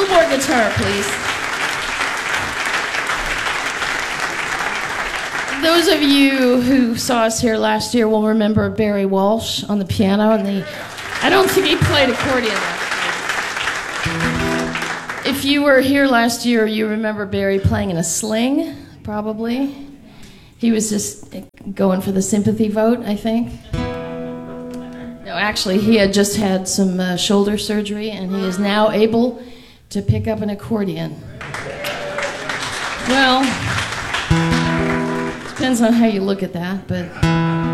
little more guitar, please. Those of you who saw us here last year will remember Barry Walsh on the piano, and I don't think he played accordion last year. If you were here last year, you remember Barry playing in a sling, probably. He was just going for the sympathy vote, I think. No, actually, he had just had some shoulder surgery, and he is now able to pick up an accordion. Well, depends on how you look at that, but